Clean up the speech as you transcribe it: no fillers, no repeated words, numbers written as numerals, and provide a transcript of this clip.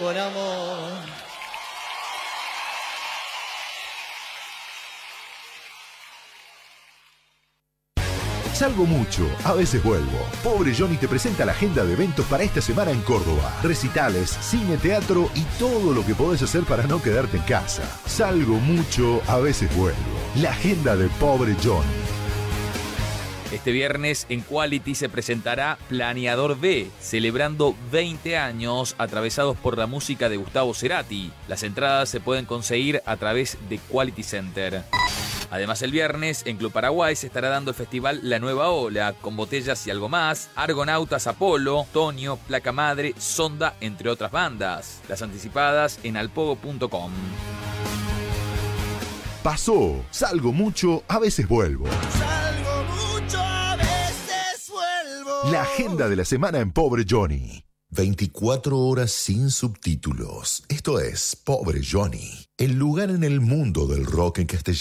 con amor. Salgo mucho, a veces vuelvo. Pobre Johnny te presenta la agenda de eventos para esta semana en Córdoba. Recitales, cine, teatro y todo lo que podés hacer para no quedarte en casa. Salgo mucho, a veces vuelvo. La agenda de Pobre Johnny. Este viernes en Quality se presentará Planeador B, celebrando 20 años atravesados por la música de Gustavo Cerati. Las entradas se pueden conseguir a través de Quality Center. Además, el viernes en Club Paraguay se estará dando el festival La Nueva Ola, con Botellas y Algo Más, Argonautas, Apolo, Tonio, Placa Madre, Sonda, entre otras bandas. Las anticipadas en alpogo.com. Pasó, salgo mucho, a veces vuelvo. Salgo mucho, a veces vuelvo. La agenda de la semana en Pobre Johnny. 24 horas sin subtítulos. Esto es Pobre Johnny, el lugar en el mundo del rock en castellano.